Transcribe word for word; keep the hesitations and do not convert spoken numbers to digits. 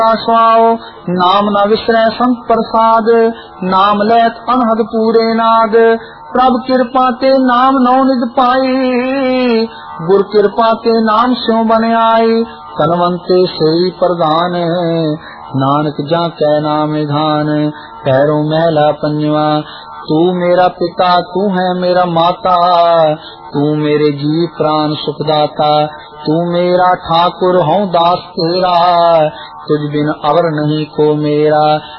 सुआओ नाम न विसरै संत प्रसाद, नाम लैत अनहद पूरे नाद। प्रभ कृपा ते नाम नौ निज पाई, गुर कृपा ते नाम स्यों बन आई। कनवंते सोई प्रधान, नानक जा कै नाम निधान। पैरों महला पंजवा, तू मेरा पिता तू है मेरा माता, तू मेरे जी प्राण सुखदाता। तू मेरा ठाकुर हूँ दास तेरा, तुझ बिन अवर नहीं को मेरा।